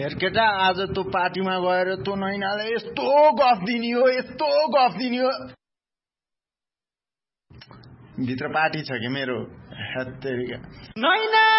हेर केटा आज तँ पार्टीमा गएर तँ नैनाले यस्तो गफ दिनी हो भित्र पार्टी छ कि मेरो हेत्तेरिका नैना